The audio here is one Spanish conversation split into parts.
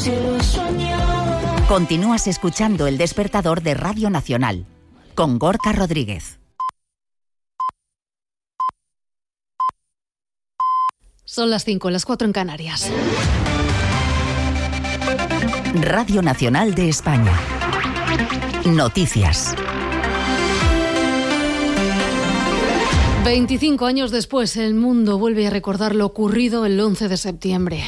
si lo soñó. Continúas escuchando El Despertador de Radio Nacional, con Gorka Rodríguez. Son las 5, las 4 en Canarias. Radio Nacional de España. Noticias. 25 años después, el mundo vuelve a recordar lo ocurrido el 11 de septiembre.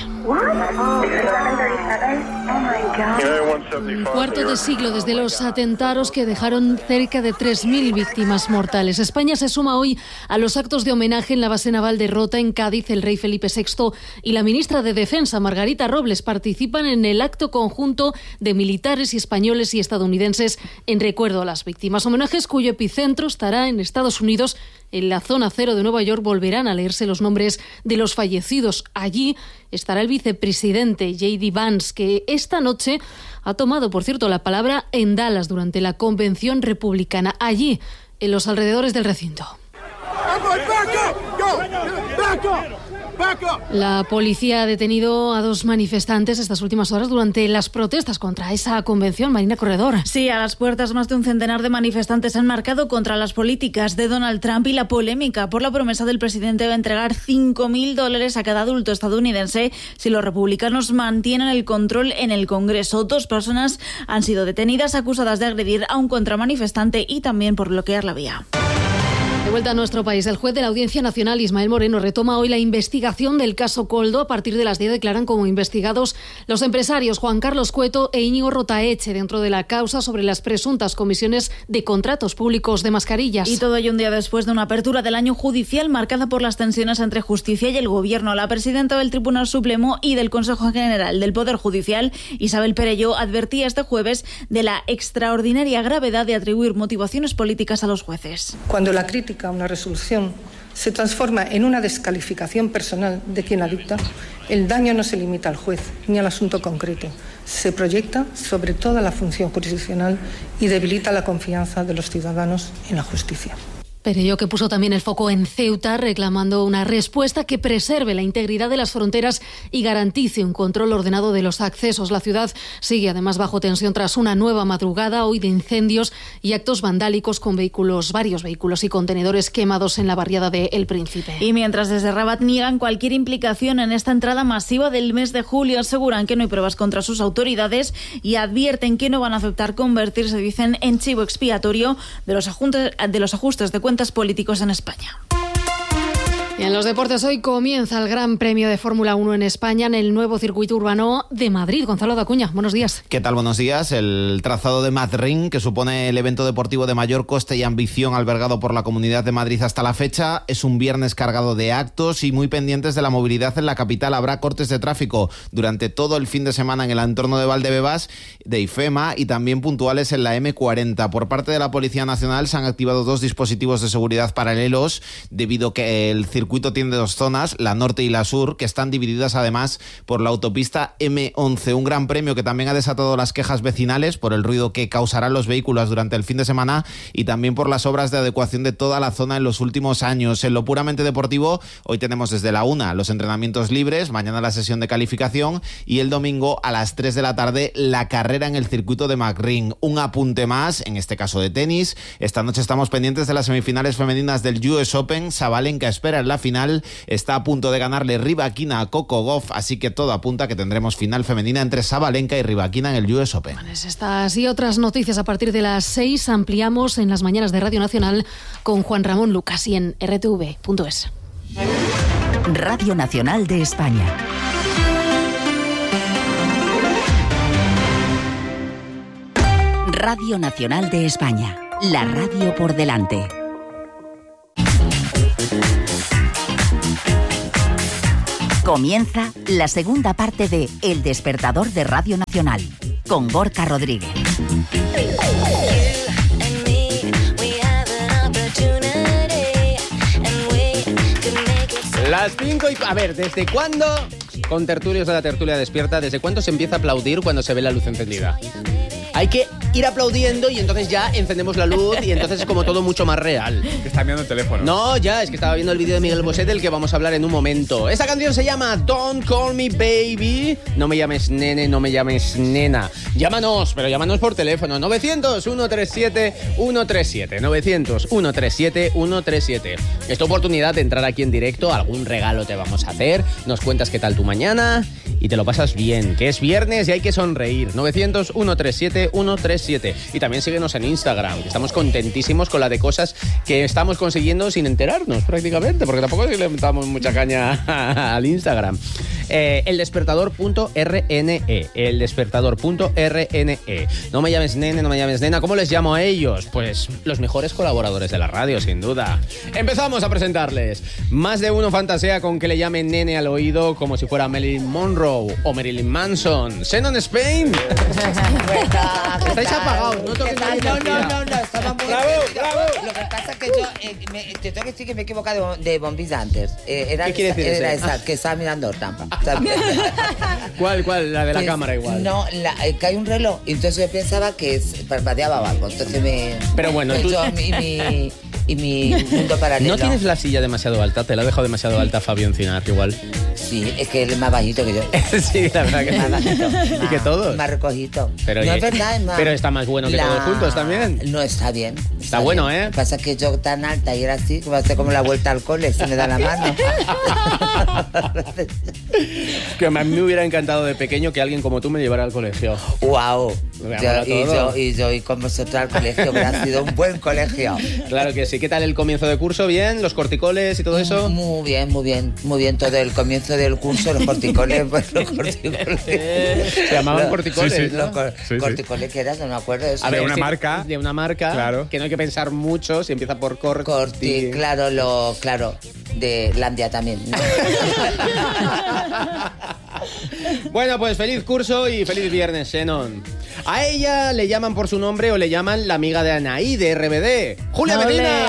Un cuarto de siglo desde los atentados que dejaron cerca de 3.000 víctimas mortales. España se suma hoy a los actos de homenaje en la base naval de Rota, en Cádiz. El rey Felipe VI y la ministra de Defensa, Margarita Robles, participan en el acto conjunto de militares y españoles y estadounidenses en recuerdo a las víctimas. Homenajes cuyo epicentro estará en Estados Unidos. En la zona cero de Nueva York volverán a leerse los nombres de los fallecidos. Allí estará el vicepresidente J.D. Vance, que esta noche ha tomado, por cierto, la palabra en Dallas durante la convención republicana, allí, en los alrededores del recinto. La policía ha detenido a 2 manifestantes estas últimas horas durante las protestas contra esa convención. Marina Corredor. Sí, a las puertas más de un centenar de manifestantes han marcado contra las políticas de Donald Trump y la polémica por la promesa del presidente de entregar $5.000 a cada adulto estadounidense si los republicanos mantienen el control en el Congreso. 2 personas han sido detenidas acusadas de agredir a un contramanifestante y también por bloquear la vía. De vuelta a nuestro país, el juez de la Audiencia Nacional, Ismael Moreno, retoma hoy la investigación del caso Koldo. A partir de las 10 declaran como investigados los empresarios Juan Carlos Cueto e Íñigo Rotaeche dentro de la causa sobre las presuntas comisiones de contratos públicos de mascarillas. Y todo ello un día después de una apertura del año judicial marcada por las tensiones entre justicia y el gobierno. La presidenta del Tribunal Supremo y del Consejo General del Poder Judicial, Isabel Perelló, advertía este jueves de la extraordinaria gravedad de atribuir motivaciones políticas a los jueces. Cuando la crítica a una resolución se transforma en una descalificación personal de quien la dicta, el daño no se limita al juez ni al asunto concreto. Se proyecta sobre toda la función jurisdiccional y debilita la confianza de los ciudadanos en la justicia. Perelló, que puso también el foco en Ceuta, reclamando una respuesta que preserve la integridad de las fronteras y garantice un control ordenado de los accesos. La ciudad sigue además bajo tensión tras una nueva madrugada hoy de incendios y actos vandálicos con varios vehículos y contenedores quemados en la barriada de El Príncipe. Y mientras desde Rabat niegan cualquier implicación en esta entrada masiva del mes de julio, aseguran que no hay pruebas contra sus autoridades y advierten que no van a aceptar convertirse, dicen, en chivo expiatorio de los ajustes de cuentas políticos en España. Y en los deportes hoy comienza el Gran Premio de Fórmula 1 en España en el nuevo circuito urbano de Madrid. Gonzalo Dacuña, buenos días. ¿Qué tal? Buenos días. El trazado de Madrid, que supone el evento deportivo de mayor coste y ambición albergado por la Comunidad de Madrid hasta la fecha, es un viernes cargado de actos y muy pendientes de la movilidad en la capital. Habrá cortes de tráfico durante todo el fin de semana en el entorno de Valdebebas, de IFEMA y también puntuales en la M40. Por parte de la Policía Nacional se han activado 2 dispositivos de seguridad paralelos debido a que el circuito tiene 2 zonas, la norte y la sur, que están divididas además por la autopista M11. Un gran premio que también ha desatado las quejas vecinales por el ruido que causarán los vehículos durante el fin de semana y también por las obras de adecuación de toda la zona en los últimos años. En lo puramente deportivo, hoy tenemos desde la 1 los entrenamientos libres, mañana la sesión de calificación y el domingo a las 3 de la tarde la carrera en el circuito de McRae. Un apunte más, en este caso de tenis. Esta noche estamos pendientes de las semifinales femeninas del US Open. Sabalenka espera en la final, está a punto de ganarle Rybakina a Coco Gauff, así que todo apunta que tendremos final femenina entre Sabalenka y Rybakina en el US Open. Pues estas y otras noticias a partir de las 6 ampliamos en las mañanas de Radio Nacional con Juan Ramón Lucas y en rtv.es. Radio Nacional de España. Radio Nacional de España, la radio por delante. Comienza la segunda parte de El Despertador de Radio Nacional, con Gorka Rodríguez. Las 5 y... A ver, ¿desde cuándo, con tertulios de la tertulia despierta, desde cuándo se empieza a aplaudir cuando se ve la luz encendida? Hay que ir aplaudiendo y entonces ya encendemos la luz y entonces es como todo mucho más real. Que está mirando el teléfono. No, ya, es que estaba viendo el vídeo de Miguel Bosé del que vamos a hablar en un momento. Esta canción se llama Don't Call Me Baby. No me llames nene, no me llames nena. Llámanos, pero llámanos por teléfono. 900-137-137. 900-137-137. Es tu oportunidad de entrar aquí en directo. Algún regalo te vamos a hacer. Nos cuentas qué tal tu mañana y te lo pasas bien. Que es viernes y hay que sonreír. 900-137-137. Y también síguenos en Instagram, que estamos contentísimos con la de cosas que estamos consiguiendo sin enterarnos prácticamente, porque tampoco le damos mucha caña al Instagram. Eldespertador.rne. Eldespertador.rne. No me llames nene, no me llames nena. ¿Cómo les llamo a ellos? Pues los mejores colaboradores de la radio, sin duda. Empezamos a presentarles. Más de uno fantasea con que le llamen nene al oído como si fuera Marilyn Monroe o Marilyn Manson. Xenon Spain. Estáis apagados, no toquéis la energía. No, estaba muy Bravo. Lo que pasa es que yo te tengo que decir que me he equivocado de bombilla antes. ¿Qué quiere decir era eso? esa, que estaba mirando Ortampa. ¿Cuál? La de la Pues, cámara igual. No, que hay un reloj. Entonces yo pensaba que parpadeaba algo. Entonces me... Pero bueno, tú... Y mi mundo paralelo. ¿No tienes la silla demasiado alta? ¿Te la ha dejado demasiado alta Fabio Encinar igual? Sí, es que él es más bajito que yo. Sí, la verdad que Más bajito. ¿Y que todos? Más recogido. Pero no es verdad, es más... Pero está más bueno que todos juntos también. No, está bien. Está bueno, bien. ¿eh? Lo que pasa es que yo tan alta y era así, que va a ser como la vuelta al cole, se me da la mano. Que a mí me hubiera encantado de pequeño que alguien como tú me llevara al colegio. ¡Wow! Y yo con vosotros al colegio, que ha sido un buen colegio. Claro que sí. ¿Qué tal el comienzo de curso? ¿Bien? ¿Los corticoles y todo eso? Muy bien. Todo el comienzo del curso, los corticoles. Se llamaban corticoles, sí, ¿no? Corticoles que eras, no me acuerdo de eso. A ver, una marca. De una marca. Claro. Que no hay que pensar mucho si empieza por corti. Claro, de Landia también. ¿No? Bueno, pues feliz curso y feliz viernes, Xenon. A ella le llaman por su nombre o le llaman la amiga de Anaí de RBD. ¡Julia Medina!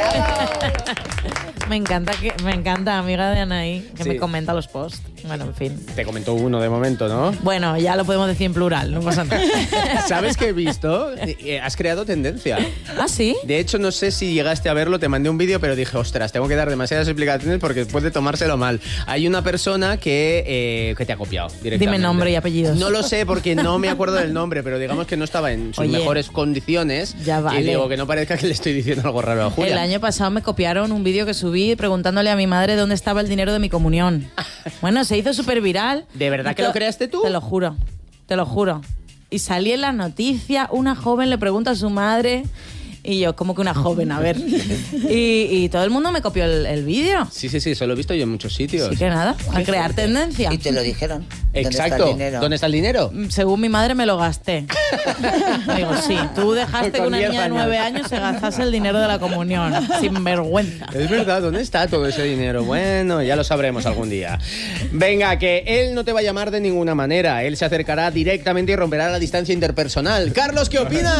Me encanta, amiga de Anaí, que Sí. me comenta los posts. Bueno, en fin. Te comentó uno de momento, ¿no? Bueno, ya lo podemos decir en plural, no pasa nada. ¿Sabes qué he visto? Has creado tendencia. ¿Ah, sí? De hecho, no sé si llegaste a verlo, te mandé un vídeo, pero dije, ostras, tengo que dar demasiadas explicaciones porque puede tomárselo mal. Hay una persona que te ha copiado directamente. Dime nombre y apellidos. No lo sé porque no me acuerdo del nombre, pero digamos que no estaba en sus Oye, mejores condiciones. ya vale. Y digo, que no parezca que le estoy diciendo algo raro a Julia. El año pasado me copiaron un vídeo que subí preguntándole a mi madre dónde estaba el dinero de mi comunión. Bueno, se hizo súper viral. ¿De verdad que lo creaste tú? Te lo juro. Y salí en la noticia, una joven le pregunta a su madre... Y yo, ¿cómo que una joven? A ver. Y todo el mundo me copió el vídeo. Sí, eso lo he visto yo en muchos sitios. Así que nada, a crear tendencia. Y te lo dijeron. Exacto. ¿Dónde está el dinero? Según mi madre me lo gasté. Digo, sí, tú dejaste que Con una 10 niña de 9 años se gastase el dinero de la comunión. Sin vergüenza. Es verdad, ¿dónde está todo ese dinero? Bueno, ya lo sabremos algún día. Venga, que él no te va a llamar de ninguna manera. Él se acercará directamente y romperá la distancia interpersonal. Carlos, ¿qué opinas?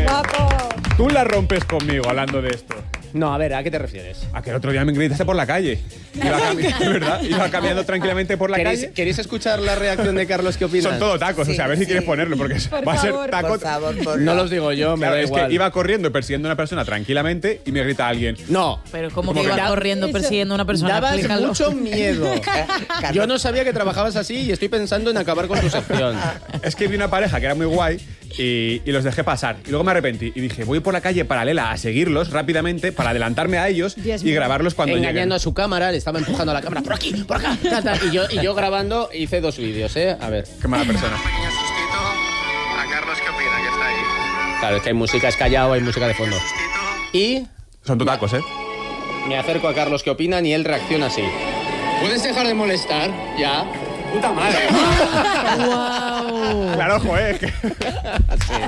Tú la rompes conmigo hablando de esto. No, a ver, ¿a qué te refieres? A que el otro día me gritaste por la calle. De verdad, iba caminando tranquilamente por la calle. ¿Queréis escuchar la reacción de Carlos? ¿Qué opinas? Son todo tacos, o sea, a ver si quieres ponerlo, porque va a ser taco. Por favor, No los digo yo, me Claro, da es igual. que iba corriendo y persiguiendo a una persona tranquilamente y me grita alguien. No. Pero como Como que que iba corriendo persiguiendo a una persona. Dabas Explícalo. mucho miedo. Yo no sabía que trabajabas así y estoy pensando en acabar con tu sección. Es que vi una pareja que era muy guay y los dejé pasar. Y luego me arrepentí y dije, voy por la calle paralela a seguirlos rápidamente para adelantarme a ellos y grabarlos cuando Engañando lleguen. a su cámara, le estaba empujando a la cámara. Por aquí, por acá. Y yo grabando hice 2 vídeos, ¿eh? A ver. Qué mala persona. Pequeño sustito a Carlos, ¿qué opina? Que está ahí. Claro, es que hay música, es callado, hay música de fondo. Y Son todo tacos, ¿eh? me acerco a Carlos, ¿qué opinan? Y él reacciona así. ¿Puedes dejar de molestar? Ya. ¡Puta madre! ¡Guau! Claro, joder.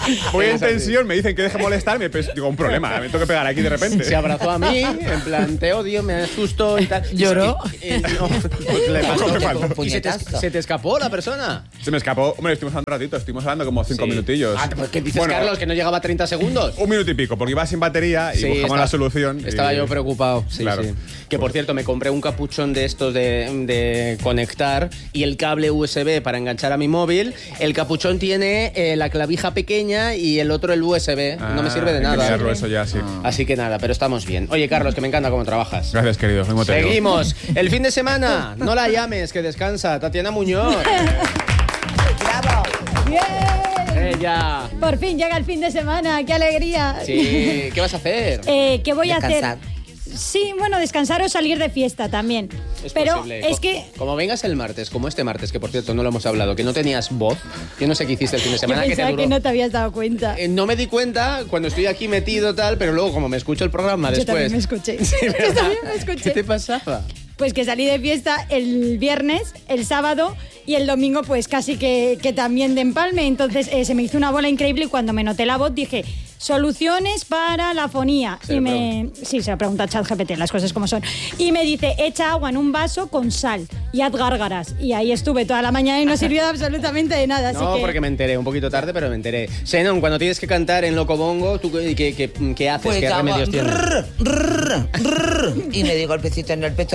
Voy en tensión, me dicen que deje molestarme, pues digo, un problema, me tengo que pegar aquí de repente. Se abrazó a mí, en plan, te odio, me asustó y tal. ¿Lloró? No, pues le pasó. ¿Y ¿Se te escapó la persona? Se me escapó. Hombre, estuvimos hablando un ratito, estuvimos hablando como 5 minutillos. Pues ¿qué dices, Bueno, Carlos, que no llegaba a 30 segundos? 1 minuto y pico, porque iba sin batería y Sí, buscamos la solución. Estaba y- yo preocupado, sí, Claro. sí. Que por cierto, me compré un capuchón de estos de conectar y el cable USB para enganchar a mi móvil. El capuchón tiene la clavija pequeña y el otro el USB. No me sirve de hay que nada. mirarlo eso ya, sí. Así que nada, pero estamos bien. Oye, Carlos, que me encanta cómo trabajas. Gracias, querido. Mismo te digo. Seguimos. El fin de semana. No la llames, que descansa. Tatiana Muñoz. ¡Bravo! Ella. Por fin llega el fin de semana, qué alegría. Sí, ¿qué vas a hacer? ¿Qué voy a Descansar. hacer? Sí, bueno, descansar o salir de fiesta también. Es Pero posible. es que Como vengas el martes, como este martes, que por cierto no lo hemos hablado, que no tenías voz, yo no sé qué hiciste el fin de yo semana, que te pensaba duró. que no te habías dado cuenta. No me di cuenta cuando estoy aquí metido tal, pero luego como me escucho el programa Yo después. también me escuché. Sí, Yo ¿verdad? también me escuché. ¿Qué te pasaba? Pues que salí de fiesta el viernes, el sábado y el domingo pues casi que también de empalme. Entonces se me hizo una bola increíble y cuando me noté la voz dije, soluciones para la fonía. Se lo Sí, se lo pregunta a ChatGPT, las cosas como son. Y me dice, echa agua en un vaso con sal y haz gárgaras. Y ahí estuve toda la mañana y no sirvió de absolutamente de nada. Así No, que... porque me enteré un poquito tarde, pero me enteré. Senon, cuando tienes que cantar en Locobongo, ¿tú qué haces? Pues ¿Qué hago remedios tienes? y me di golpecito en el pecho.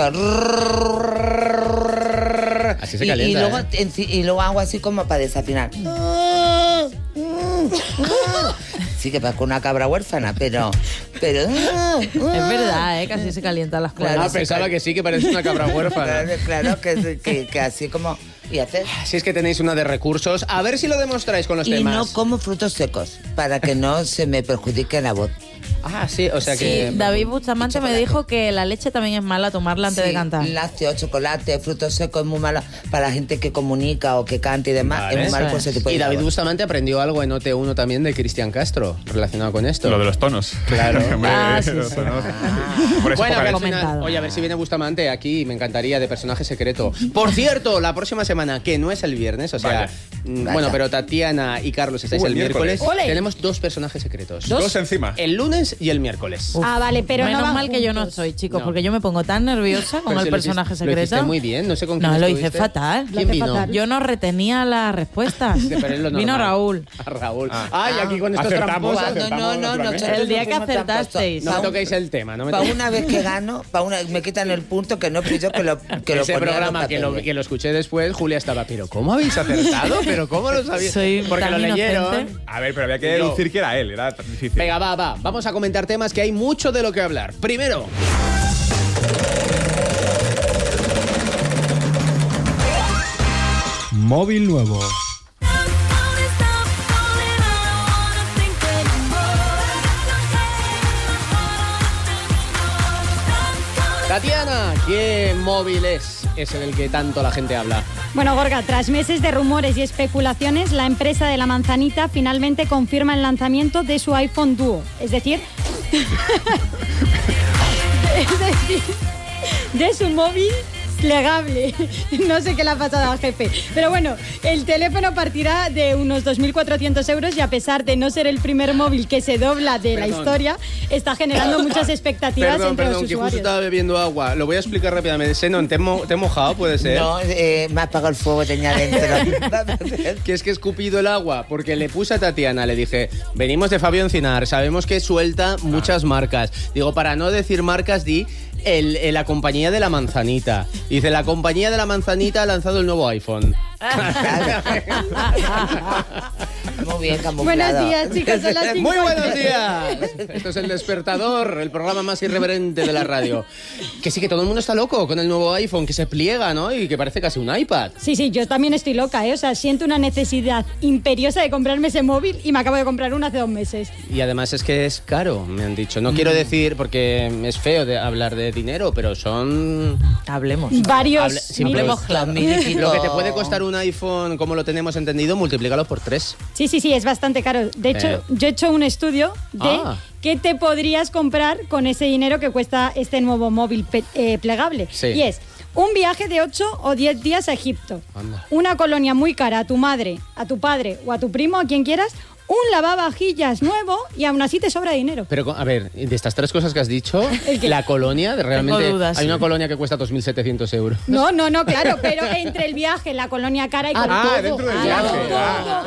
Así se calienta. Y luego hago así como para desafinar. Sí, que parezco una cabra huérfana, pero Es verdad, que así se calientan las cosas. Claro, Pensaba que sí, que pareces una cabra huérfana. Claro, que así como... ¿Y haces? Si es que tenéis una de recursos, a ver si lo demostráis con los Y temas. no como frutos secos, para que no se me perjudique la voz. Ah, sí, o sea que... Sí, David Bustamante me dijo que la leche también es mala tomarla antes de cantar. Lácteo, chocolate, frutos secos es muy malo para la gente que comunica o que canta y demás. Vale. Es muy malo por Eso ese tipo de Y David voz. Bustamante aprendió algo en OT1 también de Cristian Castro, relacionado con esto. Lo de los tonos. Claro. Hombre, Sí, los sí. tonos. Por eso Bueno, poca que al leche. final- oye, a ver si viene Bustamante aquí, me encantaría, de personaje secreto. Por cierto, la próxima semana, que no es el viernes, o sea, Vaya. bueno, pero Tatiana y Carlos estáis El el miércoles, miércoles. ¡Ole! tenemos 2 personajes secretos. Dos encima. El lunes y el miércoles. Ah, vale, pero Menos no van mal que yo no juntos. soy, chicos, No. porque yo me pongo tan nerviosa con Pero el si lo hiciste- personaje Lo hiciste secreto. muy bien, no sé con quién No, lo hice estuviste. fatal. Lo ¿Quién hace vino? fatal. Yo no retenía las respuestas. Pero es lo Vino normal. Raúl. A Raúl. Ay, aquí con estos Acertamos, tramposos. acertamos, naturalmente. El día que fuimos tramposos. acertasteis. No me toquéis el tema, no me Para toquéis. una vez que gano, me quitan el punto que no fui yo que lo Ese ponía en los programa que papeles. lo escuché después, Julia estaba, pero ¿cómo habéis acertado? ¿Pero cómo lo sabéis? Soy Porque tan lo leyeron. inocente. A ver, pero había que Yo. deducir que era él, era tan difícil. Venga, va. Vamos a comentar temas que hay mucho de lo que hablar. Primero, Móvil nuevo. Tatiana, ¿qué móvil es en el que tanto la gente habla? Bueno, Gorka, tras meses de rumores y especulaciones, la empresa de la manzanita finalmente confirma el lanzamiento de su iPhone Duo. Es decir, de su móvil plegable. No sé qué le ha pasado al jefe. Pero bueno, el teléfono partirá de unos 2.400 euros y a pesar de no ser el primer móvil que se dobla de la Perdón. historia, está generando muchas expectativas entre los que justo usuarios. estaba bebiendo agua. Lo voy a explicar rápidamente. Senon, ¿te he mojado? ¿Puede ser? No, me ha apagado el fuego, tenía dentro. Que es que he escupido el agua, porque le puse a Tatiana, le dije, venimos de Fabio Encinar, sabemos que suelta muchas marcas. Digo, para no decir marcas, di la compañía de la manzanita. Dice, la compañía de la manzanita ha lanzado el nuevo iPhone. Muy bien camuflado. Buenos días, chicos. Son las 5. Muy buenos días. Esto es El Despertador, el programa más irreverente de la radio. Que sí, que todo el mundo está loco con el nuevo iPhone, que se pliega, ¿no? Y que parece casi un iPad. Sí, yo también estoy loca, ¿eh? O sea, siento una necesidad imperiosa de comprarme ese móvil y me acabo de comprar uno hace 2 meses. Y además es que es caro, me han dicho. No quiero decir, porque es feo de hablar de dinero, pero son... Hablemos. Varios Siempre miles. lo que te puede costar un iPhone, como lo tenemos entendido, multiplícalo por 3. Sí, es bastante caro. De hecho, yo he hecho un estudio de qué te podrías comprar con ese dinero que cuesta este nuevo móvil plegable. Sí. Y es Un viaje de 8 o 10 días a Egipto. Anda. Una colonia muy cara a tu madre, a tu padre o a tu primo, a quien quieras. Un lavavajillas nuevo y aún así te sobra dinero. Pero, a ver, de estas tres cosas que has dicho, ¿El qué? la colonia, realmente Tengo dudas, hay una sí. colonia que cuesta 2.700 euros. No, claro, pero entre el viaje, la colonia cara y con Ah, todo. dentro del Con viaje. todo. Ah.